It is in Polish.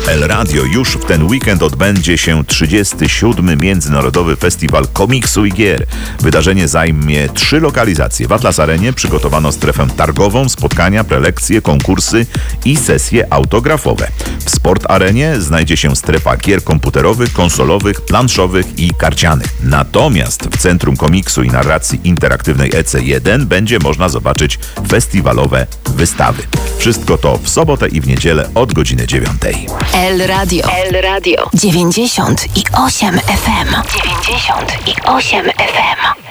W El Radio już w ten weekend odbędzie się 37. Międzynarodowy Festiwal Komiksu i Gier. Wydarzenie zajmie 3 lokalizacje. W Atlas Arenie przygotowano strefę targową, spotkania, prelekcje, konkursy i sesje autografowe. W Sport Arenie znajdzie się strefa gier komputerowych, konsolowych, planszowych i karcianych. Natomiast w Centrum Komiksu i Narracji Interaktywnej EC1 będzie można zobaczyć festiwalowe wystawy. Wszystko to w sobotę i w niedzielę od godziny 9. El Radio 98 FM. 98 FM.